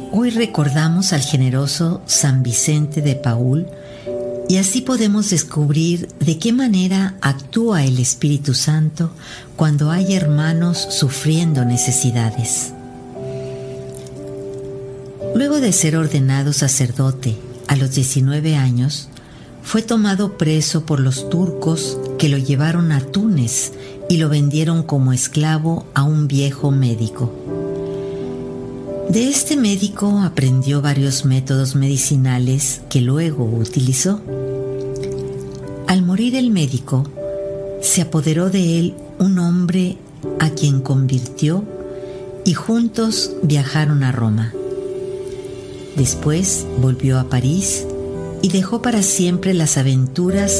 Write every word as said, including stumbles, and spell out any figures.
Hoy recordamos al generoso San Vicente de Paúl y así podemos descubrir de qué manera actúa el Espíritu Santo cuando hay hermanos sufriendo necesidades. Luego de ser ordenado sacerdote a los diecinueve años, fue tomado preso por los turcos que lo llevaron a Túnez y lo vendieron como esclavo a un viejo médico. De este médico aprendió varios métodos medicinales que luego utilizó. Al morir el médico, se apoderó de él un hombre a quien convirtió y juntos viajaron a Roma. Después volvió a París y dejó para siempre las aventuras